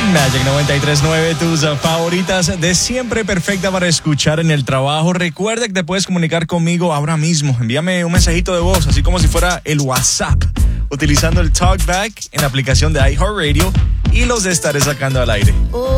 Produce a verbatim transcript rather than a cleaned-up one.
Magic noventa y tres punto nueve, tus favoritas de siempre, perfecta para escuchar en el trabajo. Recuerda que te puedes comunicar conmigo ahora mismo. Envíame un mensajito de voz, así como si fuera el WhatsApp, utilizando el TalkBack en la aplicación de iHeartRadio y los estaré sacando al aire.